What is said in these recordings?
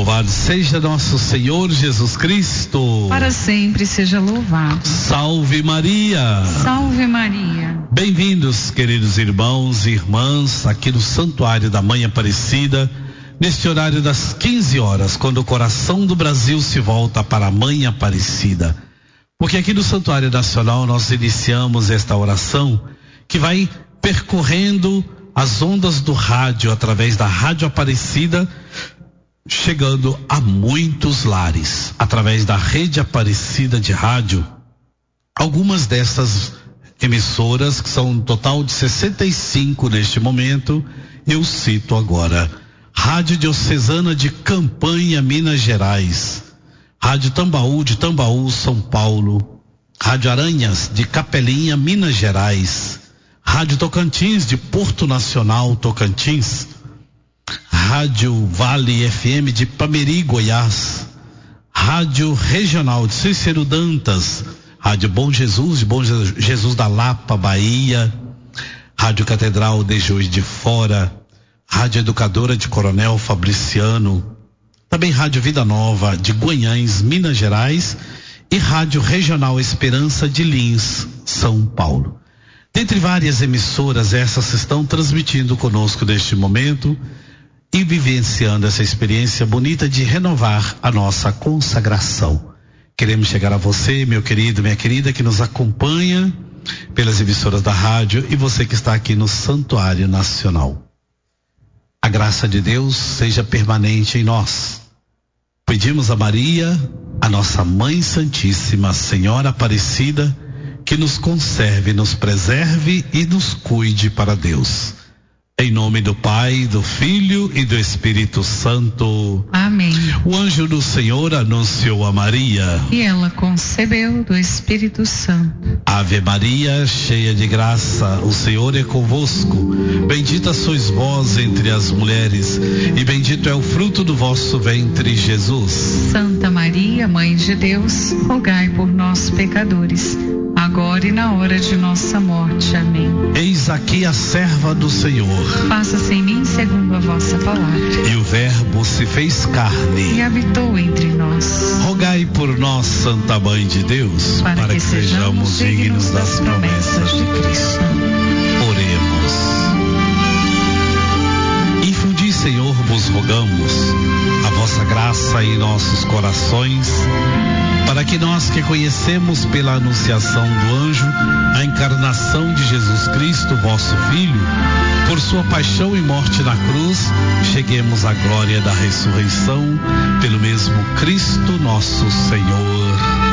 Louvado seja nosso Senhor Jesus Cristo. Para sempre seja louvado. Salve Maria. Salve Maria. Bem-vindos, queridos irmãos e irmãs, aqui no Santuário da Mãe Aparecida, neste horário das 15 horas, quando o coração do Brasil se volta para a Mãe Aparecida. Porque aqui no Santuário Nacional nós iniciamos esta oração que vai percorrendo as ondas do rádio, através da Rádio Aparecida, chegando a muitos lares, através da Rede Aparecida de Rádio. Algumas dessas emissoras, que são um total de 65 neste momento, eu cito agora: Rádio Diocesana de Campanha, Minas Gerais, Rádio Tambaú de Tambaú, São Paulo, Rádio Aranhas de Capelinha, Minas Gerais, Rádio Tocantins de Porto Nacional, Tocantins, Rádio Vale FM de Pameri, Goiás, Rádio Regional de Cícero Dantas, Rádio Bom Jesus de Bom Jesus da Lapa, Bahia, Rádio Catedral de Juiz de Fora, Rádio Educadora de Coronel Fabriciano, também Rádio Vida Nova de Guanhães, Minas Gerais, e Rádio Regional Esperança de Lins, São Paulo. Dentre várias emissoras, essas estão transmitindo conosco neste momento e vivenciando essa experiência bonita de renovar a nossa consagração. Queremos chegar a você, meu querido, minha querida, que nos acompanha pelas emissoras da rádio, e você que está aqui no Santuário Nacional. A graça de Deus seja permanente em nós. Pedimos a Maria, a nossa Mãe Santíssima, Senhora Aparecida, que nos conserve, nos preserve e nos cuide para Deus. Em nome do Pai, do Filho e do Espírito Santo. Amém. O anjo do Senhor anunciou a Maria, e ela concebeu do Espírito Santo. Ave Maria, cheia de graça, o Senhor é convosco. Bendita sois vós entre as mulheres, e bendito é o fruto do vosso ventre, Jesus. Santa Maria, Mãe de Deus, rogai por nós, pecadores, agora e na hora de nossa morte. Amém. Eis aqui a serva do Senhor. Faça-se em mim segundo a vossa palavra. E o Verbo se fez carne e habitou entre nós. Rogai por nós, Santa Mãe de Deus, para que sejamos dignos das promessas de Cristo. Oremos. Infundi, Senhor, vos rogamos a vossa graça em nossos corações, para que nós que conhecemos pela anunciação do anjo a encarnação de Jesus Cristo, vosso Filho, por sua paixão e morte na cruz, cheguemos à glória da ressurreição, pelo mesmo Cristo nosso Senhor.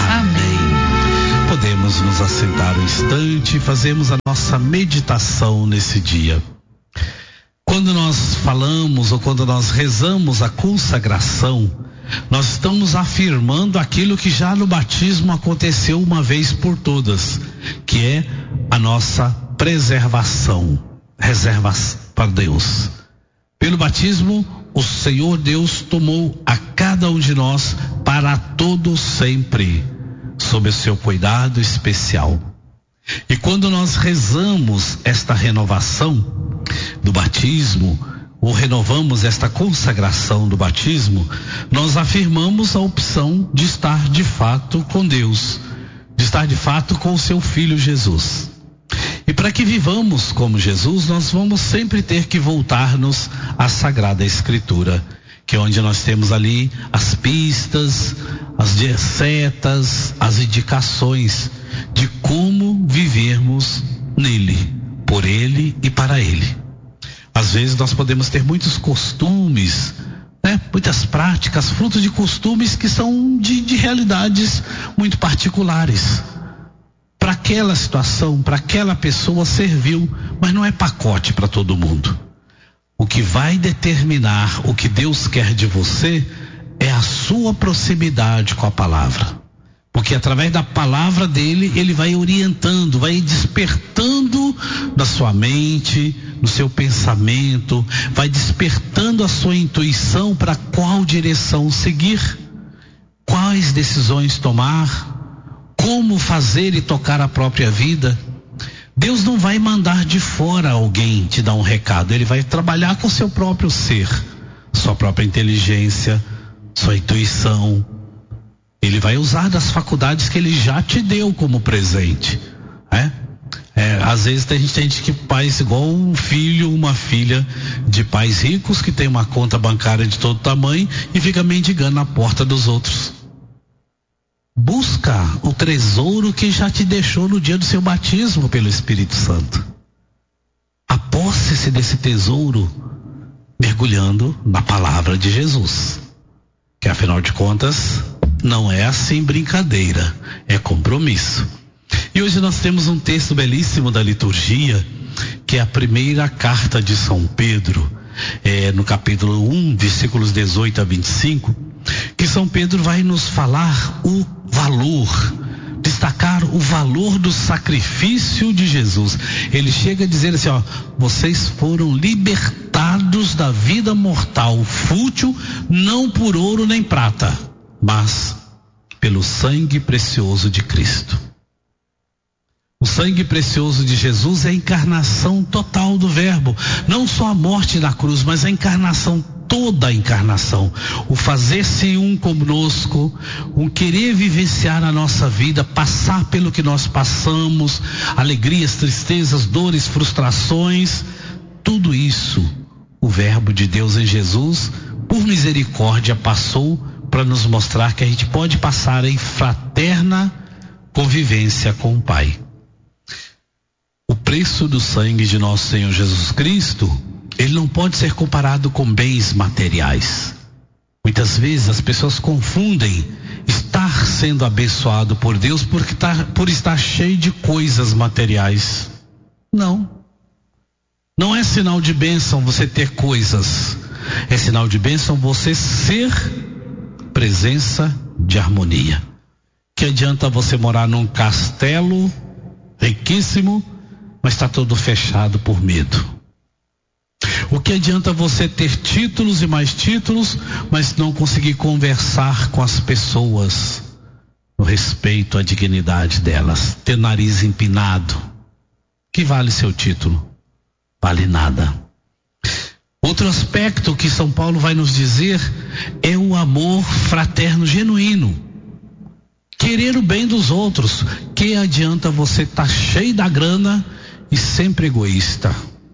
Amém. Podemos nos assentar um instante e fazermos a nossa meditação nesse dia. Quando nós falamos ou quando nós rezamos a consagração, nós estamos afirmando aquilo que já no batismo aconteceu uma vez por todas, que é a nossa preservação, reserva para Deus. Pelo batismo, o Senhor Deus tomou a cada um de nós para todo sempre, sob o seu cuidado especial. E quando nós rezamos esta renovação do batismo, ou renovamos esta consagração do batismo, nós afirmamos a opção de estar de fato com Deus, de estar de fato com o seu Filho Jesus. E para que vivamos como Jesus, nós vamos sempre ter que voltar-nos à Sagrada Escritura, que é onde nós temos ali as pistas, as setas, as indicações de como vivermos nele, por ele e para ele. Às vezes nós podemos ter muitos costumes, muitas práticas, fruto de costumes que são de realidades muito particulares. Para aquela situação, para aquela pessoa serviu, mas não é pacote para todo mundo. O que vai determinar o que Deus quer de você é a sua proximidade com a palavra. Porque através da palavra dele, ele vai orientando, vai despertando na sua mente, no seu pensamento, vai despertando a sua intuição para qual direção seguir, quais decisões tomar, como fazer e tocar a própria vida. Deus não vai mandar de fora alguém te dar um recado, ele vai trabalhar com o seu próprio ser, sua própria inteligência, sua intuição. Ele vai usar das faculdades que ele já te deu como presente, né? Às vezes tem gente que faz igual um filho, uma filha de pais ricos que tem uma conta bancária de todo tamanho e fica mendigando na porta dos outros. Busca o tesouro que já te deixou no dia do seu batismo pelo Espírito Santo. Aposse-se desse tesouro mergulhando na palavra de Jesus, que afinal de contas não é assim brincadeira, é compromisso. E hoje nós temos um texto belíssimo da liturgia, que é a primeira carta de São Pedro, no capítulo 1, versículos 18 a 25, que São Pedro vai nos falar o valor, destacar o valor do sacrifício de Jesus. Ele chega a dizer assim, vocês foram libertados da vida mortal, fútil, não por ouro nem prata, mas pelo sangue precioso de Cristo. O sangue precioso de Jesus é a encarnação total do Verbo. Não só a morte na cruz, mas a encarnação, toda a encarnação. O fazer-se um conosco, o querer vivenciar a nossa vida, passar pelo que nós passamos, alegrias, tristezas, dores, frustrações, tudo isso, o Verbo de Deus em Jesus, por misericórdia, passou para nos mostrar que a gente pode passar em fraterna convivência com o Pai. O preço do sangue de nosso Senhor Jesus Cristo, ele não pode ser comparado com bens materiais. Muitas vezes as pessoas confundem estar sendo abençoado por Deus por estar cheio de coisas materiais. Não é sinal de bênção você ter coisas. É sinal de bênção você ser presença de harmonia. Que adianta você morar num castelo riquíssimo, mas está todo fechado por medo? O que adianta você ter títulos e mais títulos, mas não conseguir conversar com as pessoas no respeito à dignidade delas? Ter nariz empinado, que vale seu título? Vale nada. Outro aspecto que São Paulo vai nos dizer é o amor fraterno genuíno. Querer o bem dos outros. Que adianta você estar cheio da grana e sempre egoísta?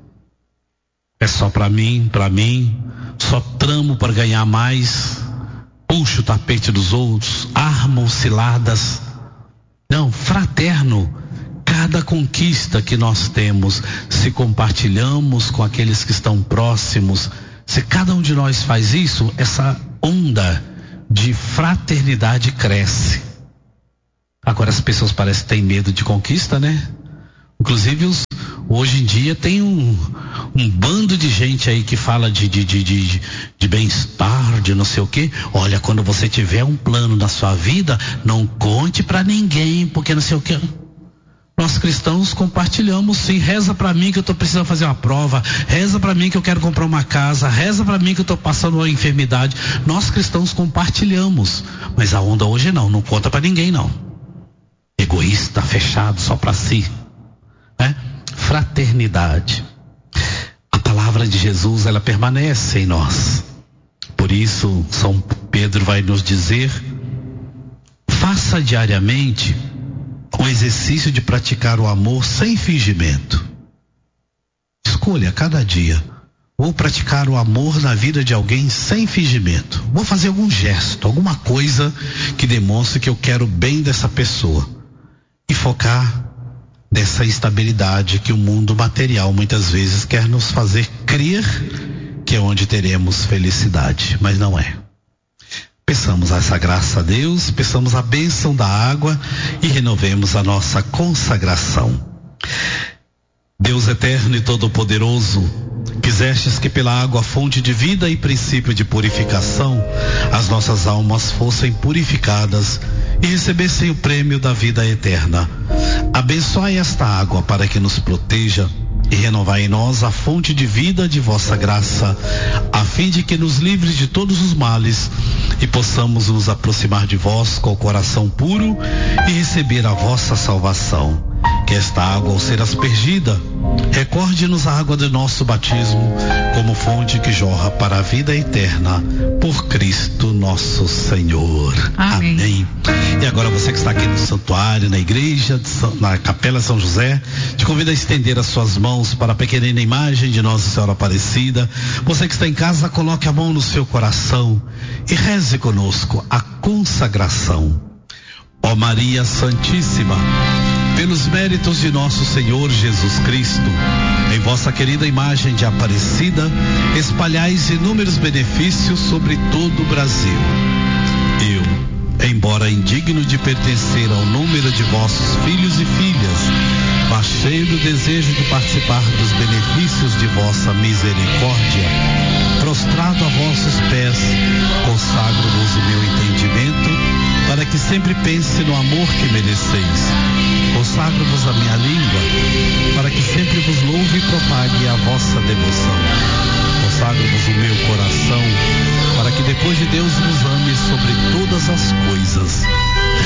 É só para mim, só tramo para ganhar mais, puxo o tapete dos outros, armo ciladas. Não, fraterno. Cada conquista que nós temos, se compartilhamos com aqueles que estão próximos, se cada um de nós faz isso, essa onda de fraternidade cresce. Agora as pessoas parecem que têm medo de conquista, né? Inclusive hoje em dia tem um bando de gente aí que fala de bem-estar, de não sei o quê. Olha, quando você tiver um plano na sua vida, não conte pra ninguém, porque não sei o quê. Nós cristãos compartilhamos sim. Reza pra mim que eu tô precisando fazer uma prova, reza pra mim que eu quero comprar uma casa, reza pra mim que eu tô passando uma enfermidade. Nós cristãos compartilhamos, mas a onda hoje não conta pra ninguém não. Egoísta, fechado, só pra si, né? Fraternidade. A palavra de Jesus, ela permanece em nós. Por isso, São Pedro vai nos dizer: faça diariamente o exercício de praticar o amor sem fingimento. Escolha cada dia: vou praticar o amor na vida de alguém sem fingimento. Vou fazer algum gesto, alguma coisa que demonstre que eu quero o bem dessa pessoa. E focar nessa estabilidade que o mundo material muitas vezes quer nos fazer crer que é onde teremos felicidade, mas não é. Peçamos essa graça a Deus, peçamos a bênção da água e renovemos a nossa consagração. Deus eterno e todo-poderoso, quisestes que pela água, fonte de vida e princípio de purificação, as nossas almas fossem purificadas e recebessem o prêmio da vida eterna. Abençoai esta água para que nos proteja e renovai em nós a fonte de vida de vossa graça, a fim de que nos livre de todos os males e possamos nos aproximar de vós com o coração puro e receber a vossa salvação. Que E esta água, ao ser aspergida, recorde-nos a água do nosso batismo como fonte que jorra para a vida eterna, por Cristo nosso Senhor. Amém. E agora você que está aqui no santuário, na igreja, na Capela São José, te convido a estender as suas mãos para a pequenina imagem de Nossa Senhora Aparecida. Você que está em casa, coloque a mão no seu coração e reze conosco a consagração. Ó Maria Santíssima, pelos méritos de nosso Senhor Jesus Cristo, em vossa querida imagem de Aparecida, espalhais inúmeros benefícios sobre todo o Brasil. Eu, embora indigno de pertencer ao número de vossos filhos e filhas, mas cheio do desejo de participar dos benefícios de vossa misericórdia, prostrado a vossos pés, consagro-vos o meu entendimento, para que sempre pense no amor que mereceis. Consagro-vos a minha língua, para que sempre vos louve e propague a vossa devoção. Consagro-vos o meu coração, para que depois de Deus vos